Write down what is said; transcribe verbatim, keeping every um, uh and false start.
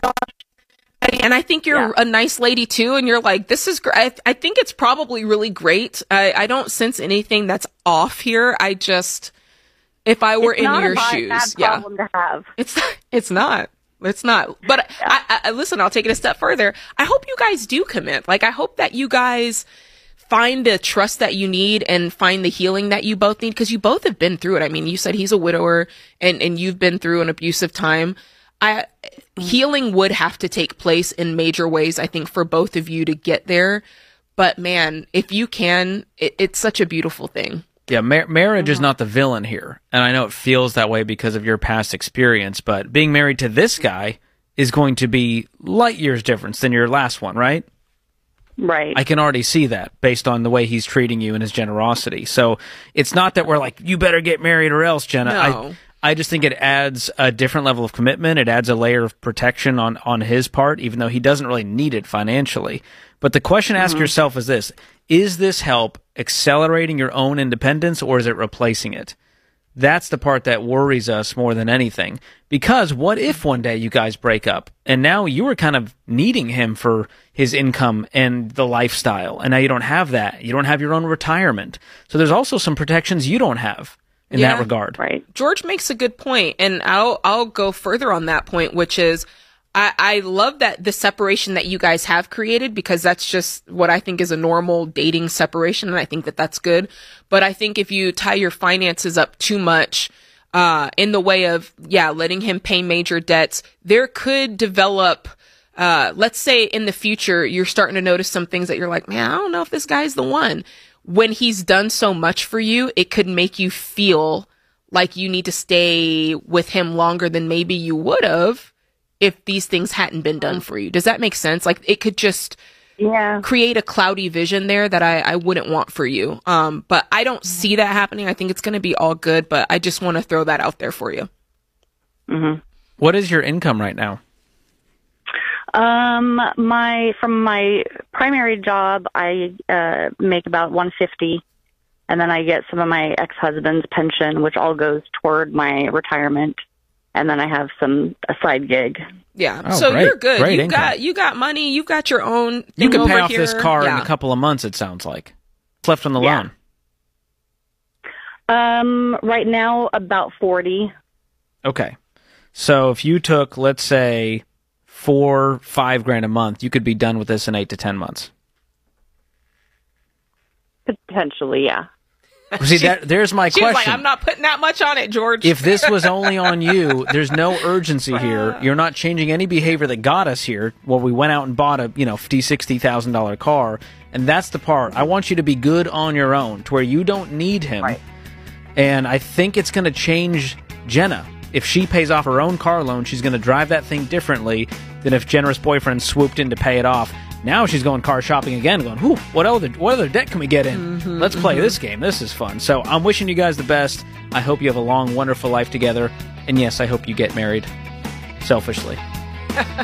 And I think you're yeah. a nice lady too, and you're like, this is great. I, I think it's probably really great. I, I don't sense anything that's off here. I just, if I were it's in not your a bad, shoes, bad yeah, problem to have. it's it's not. It's not. But yeah. I, I, listen, I'll take it a step further. I hope you guys do commit. Like, I hope that you guys find the trust that you need and find the healing that you both need, because you both have been through it. I mean, you said he's a widower, and and you've been through an abusive time. I, healing would have to take place in major ways, I think, for both of you to get there. But man, if you can, it, it's such a beautiful thing. Yeah, mar- marriage mm-hmm. is not the villain here. And I know it feels that way because of your past experience, but being married to this guy is going to be light years difference than your last one, right? Right. I can already see that based on the way he's treating you and his generosity. So it's not that we're like, you better get married or else, Jenna. No. I, I just think it adds a different level of commitment. It adds a layer of protection on, on his part, even though he doesn't really need it financially. But the question to ask mm-hmm. yourself is this: is this help accelerating your own independence, or is it replacing it? That's the part that worries us more than anything. Because what if one day you guys break up, and now you were kind of needing him for his income and the lifestyle, and now you don't have that. You don't have your own retirement. So there's also some protections you don't have in yeah, that regard. Right. George makes a good point, and I'll I'll go further on that point, which is I, I love that the separation that you guys have created, because that's just what I think is a normal dating separation, and I think that that's good. But I think if you tie your finances up too much uh, in the way of, yeah, letting him pay major debts, there could develop, uh, let's say in the future, you're starting to notice some things that you're like, man, I don't know if this guy's the one. When he's done so much for you, it could make you feel like you need to stay with him longer than maybe you would have if these things hadn't been done for you. Does that make sense? Like, it could just yeah. create a cloudy vision there that I, I wouldn't want for you. Um, but I don't see that happening. I think it's going to be all good, but I just want to throw that out there for you. Mm-hmm. What is your income right now? Um, my from my primary job, I uh, make about one hundred fifty dollars, and then I get some of my ex-husband's pension, which all goes toward my retirement, and then I have some a side gig. Yeah, oh, so great. you're good. Great you income. got you got money. You got your own thing You can over pay off here. this car yeah. in a couple of months. It sounds like what's left on the Yeah. loan. Um, right now about forty. Okay, so if you took, let's say, four, five grand a month, you could be done with this in eight to ten months. Potentially, yeah. See, that, there's my She question. was like, I'm not putting that much on it, George. If this was only on you, there's no urgency here. You're not changing any behavior that got us here. Well, we went out and bought a, you know, fifty thousand dollars, sixty thousand dollars car, and that's the part. I want you to be good on your own, to where you don't need him. Right. And I think it's going to change Jenna. If she pays off her own car loan, she's going to drive that thing differently than if generous boyfriend swooped in to pay it off. Now she's going car shopping again, going, whew, what other, what other debt can we get in? Mm-hmm, Let's play mm-hmm. this game. This is fun. So I'm wishing you guys the best. I hope you have a long, wonderful life together. And yes, I hope you get married. Selfishly.